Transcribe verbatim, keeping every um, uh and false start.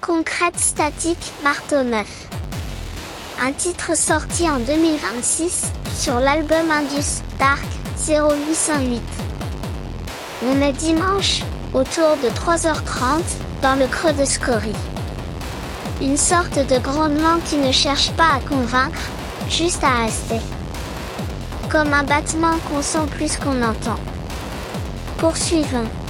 Concrète statique, marteau neuf. Un titre sorti en deux mille vingt-six, sur l'album Indus, Dark, zéro huit cent huit. On est dimanche, autour de trois heures trente, dans le creux de Scorie. Une sorte de grondement qui ne cherche pas à convaincre, juste à rester. Comme un battement qu'on sent plus qu'on entend. Poursuivons.